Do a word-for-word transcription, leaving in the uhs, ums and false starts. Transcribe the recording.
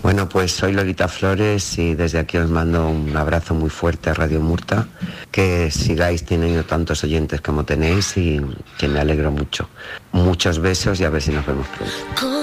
Bueno, pues soy Lolita Flores y desde aquí os mando un abrazo muy fuerte a Radio Murta, que sigáis teniendo tantos oyentes como tenéis y que me alegro mucho. Muchos besos y a ver si nos vemos pronto.